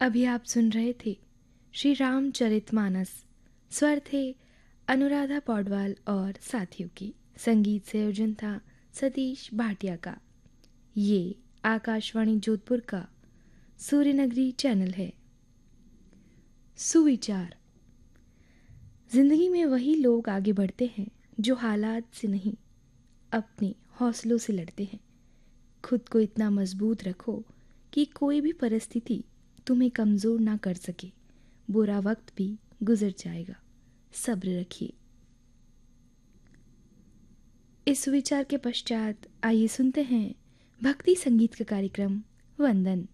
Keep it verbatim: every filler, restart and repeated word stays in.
अभी आप सुन रहे थे श्री रामचरितमानस। स्वर थे अनुराधा पौडवाल और साथियों की। संगीत संयोजन था सतीश भाटिया का। ये आकाशवाणी जोधपुर का सूर्यनगरी चैनल है। सुविचार। जिंदगी में वही लोग आगे बढ़ते हैं जो हालात से नहीं, अपने हौसलों से लड़ते हैं। खुद को इतना मजबूत रखो कि कोई भी परिस्थिति तुम्हें कमज़ोर ना कर सके। बुरा वक्त भी गुजर जाएगा, सब्र रखिए। इस विचार के पश्चात आइए सुनते हैं भक्ति संगीत का कार्यक्रम वंदन।